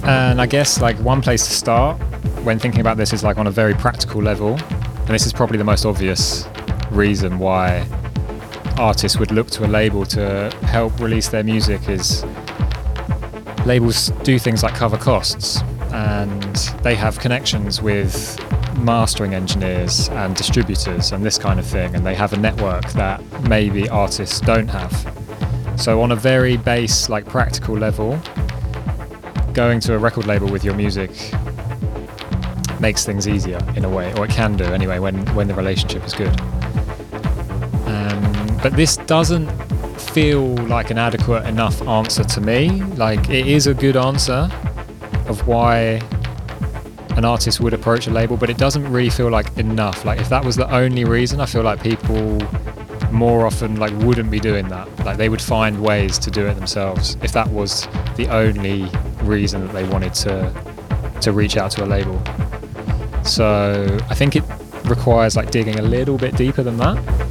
And I guess like one place to start when thinking about this is like on a very practical level, and this is probably the most obvious reason why artists would look to a label to help release their music is labels do things like cover costs, and they have connections with mastering engineers and distributors and this kind of thing, and they have a network that maybe artists don't have. So on a very base, like practical level, going to a record label with your music makes things easier in a way, or it can do anyway when the relationship is good. But this doesn't feel like an adequate enough answer to me. Like, it is a good answer of why an artist would approach a label, but it doesn't really feel like enough. Like, if that was the only reason, I feel like people more often like wouldn't be doing that. Like, they would find ways to do it themselves if that was the only reason that they wanted to reach out to a label. So I think it requires like digging a little bit deeper than that.